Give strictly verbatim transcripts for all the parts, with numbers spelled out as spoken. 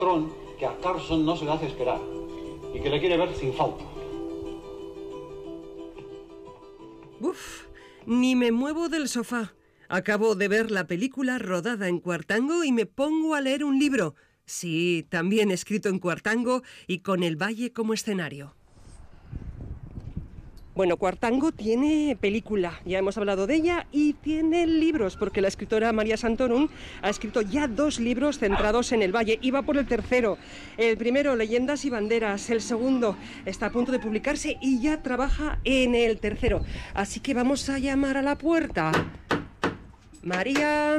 Que a Carson no se le hace esperar y que le quiere ver sin falta. Uf, ni me muevo del sofá. Acabo de ver la película rodada en Cuartango y me pongo a leer un libro. Sí, también escrito en Cuartango y con el valle como escenario. Bueno, Cuartango tiene película, ya hemos hablado de ella, y tiene libros, porque la escritora María Santorum ha escrito ya dos libros centrados en el valle, y va por el tercero. El primero, Leyendas y Banderas, el segundo está a punto de publicarse y ya trabaja en el tercero. Así que vamos a llamar a la puerta. María...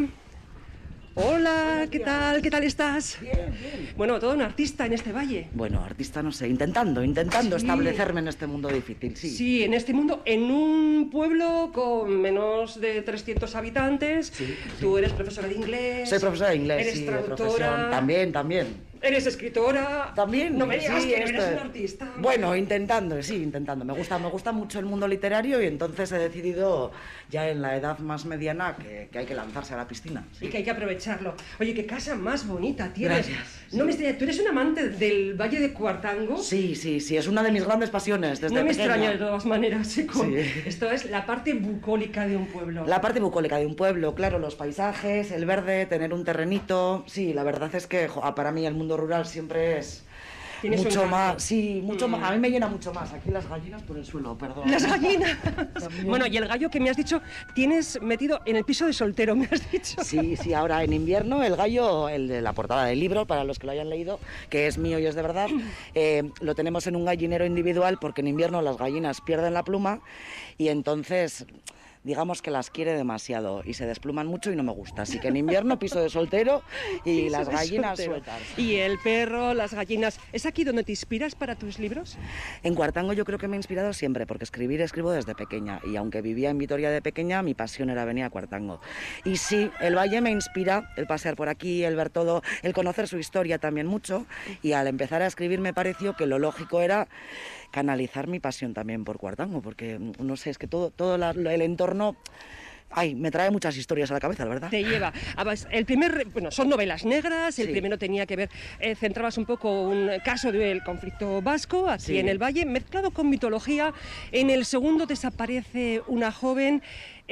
Hola, ¿qué tal? ¿Qué tal estás? Bien, bien. Bueno, todo un artista en este valle. Bueno, artista no sé, intentando, intentando Sí. establecerme en este mundo difícil, sí. Sí, en este mundo, en un pueblo con menos de trescientos habitantes. Sí, sí. Tú eres profesora de inglés. Soy profesora de inglés, Eres sí, de traductora. profesión. También, también. Eres escritora. También. No me digas sí, que esto eres es- un artista. Bueno, intentando, sí, intentando. Me gusta, me gusta mucho el mundo literario y entonces he decidido, ya en la edad más mediana, que, que hay que lanzarse a la piscina. Sí. Y que hay que aprovecharlo. Oye, qué casa más bonita tienes. Gracias, No sí. me extraña, ¿tú eres un amante del Valle de Cuartango? Sí, sí, sí, es una de mis grandes pasiones desde No me pequeña. extraña de todas maneras, Chico. Sí. Esto es la parte bucólica de un pueblo. La parte bucólica de un pueblo, claro, los paisajes, el verde, tener un terrenito. Sí, la verdad es que jo, para mí el mundo rural siempre es Tiene su mucho encanto. más, sí, mucho Mm. más. A mí me llena mucho más. Aquí las gallinas por el suelo, perdón. Las gallinas. También. Bueno, y el gallo que me has dicho, tienes metido en el piso de soltero, me has dicho. Sí, sí, ahora en invierno el gallo, el de la portada del libro, para los que lo hayan leído, que es mío y es de verdad, eh, lo tenemos en un gallinero individual porque en invierno las gallinas pierden la pluma y entonces... digamos que las quiere demasiado y se despluman mucho y no me gusta. Así que en invierno piso de soltero y Piso las de gallinas soltero. sueltas. Y el perro, las gallinas. ¿Es aquí donde te inspiras para tus libros? En Cuartango yo creo que me he inspirado siempre, porque escribir escribo desde pequeña y aunque vivía en Vitoria de pequeña, mi pasión era venir a Cuartango. Y sí, el valle me inspira, el pasear por aquí, el ver todo, el conocer su historia también mucho y al empezar a escribir me pareció que lo lógico era canalizar mi pasión también por Cuartango, porque no sé, es que todo, todo la- el entorno... Ay, me trae muchas historias a la cabeza, la verdad. Te lleva. Además, el primer, bueno, son novelas negras, el Sí. primero tenía que ver, eh, centrabas un poco un caso del conflicto vasco aquí Sí. en el Valle, mezclado con mitología. En el segundo desaparece una joven.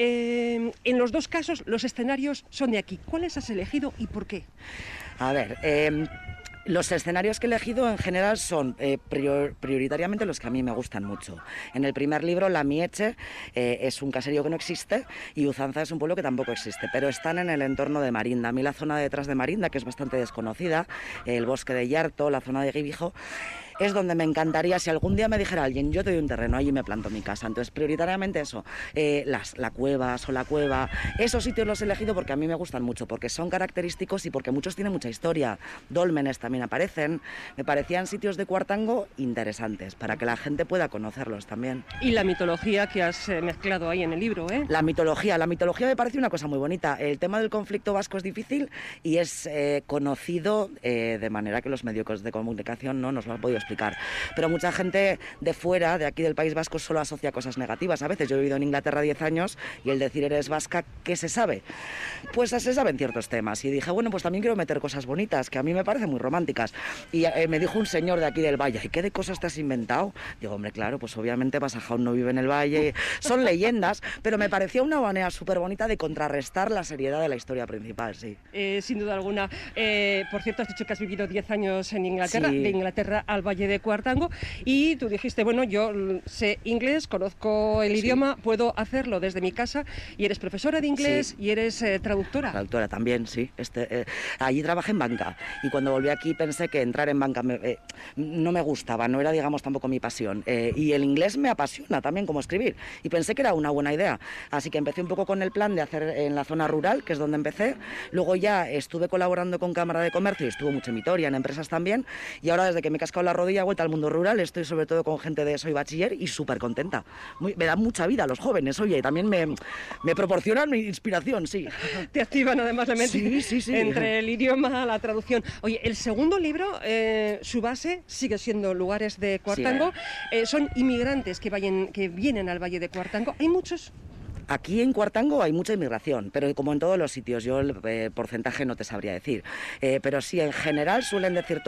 Eh, en los dos casos, los escenarios son de aquí. ¿Cuáles has elegido y por qué? A ver, eh, los escenarios que he elegido en general son eh, prior- prioritariamente los que a mí me gustan mucho. En el primer libro, La Mieche, eh, es un caserío que no existe y Uzanza es un pueblo que tampoco existe, pero están en el entorno de Marinda. A mí la zona detrás de Marinda, que es bastante desconocida, el bosque de Yarto, la zona de Guibijo, es donde me encantaría, si algún día me dijera alguien, yo te doy un terreno, allí me planto mi casa. Entonces, prioritariamente eso, eh, las, la cueva, Sola Cueva, esos sitios los he elegido porque a mí me gustan mucho, porque son característicos y porque muchos tienen mucha historia. Dólmenes también aparecen. Me parecían sitios de Cuartango interesantes, para que la gente pueda conocerlos también. Y la mitología que has eh, mezclado ahí en el libro, ¿eh? La mitología, la mitología me parece una cosa muy bonita. El tema del conflicto vasco es difícil y es eh, conocido eh, de manera que los medios de comunicación no nos lo han podido explicar. Pero mucha gente de fuera, de aquí del País Vasco, solo asocia cosas negativas. A veces yo he vivido en Inglaterra diez años y el decir eres vasca, ¿qué se sabe? Pues se saben ciertos temas. Y dije, bueno, pues también quiero meter cosas bonitas, que a mí me parecen muy románticas. Y eh, me dijo un señor de aquí del valle, ¿y qué de cosas te has inventado? Digo, hombre, claro, pues obviamente Basajaun no vive en el valle. Son leyendas, pero me pareció una manera súper bonita de contrarrestar la seriedad de la historia principal, sí. Eh, sin duda alguna. Eh, por cierto, has dicho que has vivido diez años en Inglaterra, Sí. de Inglaterra al Valle de Cuartango, y tú dijiste, bueno, yo mm, sé inglés, conozco el Sí. idioma, puedo hacerlo desde mi casa, y eres profesora de inglés Sí. y eres eh, traductora. Traductora también, sí. Este, eh, allí trabajé en banca y cuando volví aquí pensé que entrar en banca me, eh, no me gustaba, no era, digamos, tampoco mi pasión. Eh, y el inglés me apasiona también como escribir y pensé que era una buena idea. Así que empecé un poco con el plan de hacer en la zona rural, que es donde empecé. Luego ya estuve colaborando con Cámara de Comercio y estuvo mucho en Vitoria, en empresas también. Y ahora desde que me he cascado la rodilla, he vuelto al mundo rural, estoy sobre todo con gente de soy bachiller y súper contenta. Muy- me dan mucha vida los jóvenes, oye, y también me, me proporcionan inspiración, sí. Te activan además la mente Sí, sí, sí. entre el idioma, la traducción. Oye, el segundo libro, eh, su base sigue siendo Lugares de Cuartango. Eh, son inmigrantes que, vayan, que vienen al Valle de Cuartango. ¿Hay muchos? Aquí en Cuartango hay mucha inmigración, pero como en todos los sitios, yo el eh, porcentaje no te sabría decir. Eh, pero sí, en general suelen decir